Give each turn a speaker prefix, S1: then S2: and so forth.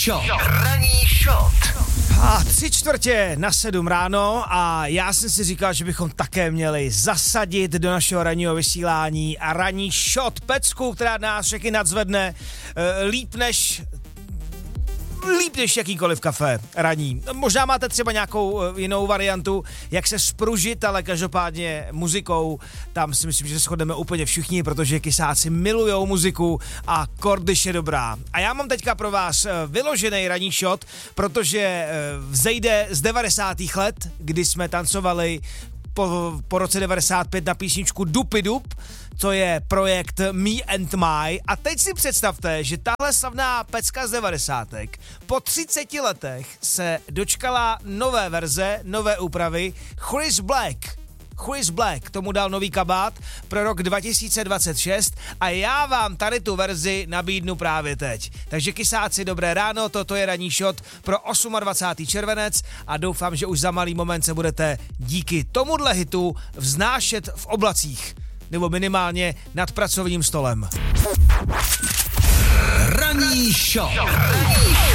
S1: Ranní shot.
S2: A 6:45 ráno a já jsem si říkal, že bychom také měli zasadit do našeho ranního vysílání a ranní shot pecku, která nás všechny nadzvedne líp než jakýkoliv kafe ranní. Možná máte třeba nějakou jinou variantu, jak se spružit, ale každopádně muzikou, tam si myslím, že se shodneme úplně všichni, protože kysáci milujou muziku a kordyš je dobrá. A já mám teďka pro vás vyložený ranní shot, protože vzejde z 90. let, kdy jsme tancovali po roce 95 na písničku Dupi Dup, to je projekt Me and My. A teď si představte, že tahle slavná pecka z 90. po 30 letech se dočkala nové verze, nové úpravy. Chris Black tomu dal nový kabát pro rok 2026 a já vám tady tu verzi nabídnu právě teď. Takže kysáci, dobré ráno, toto je ranní shot pro 28. červenec a doufám, že už za malý moment se budete díky tomuhle hitu vznášet v oblacích, nebo minimálně nad pracovním stolem.
S1: Ranní shot.